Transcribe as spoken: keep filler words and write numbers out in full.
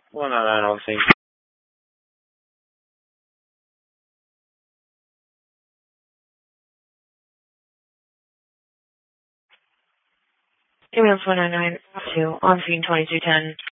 one nine nine, Augustine. Ambulance one nine nine, two, on scene twenty-two ten.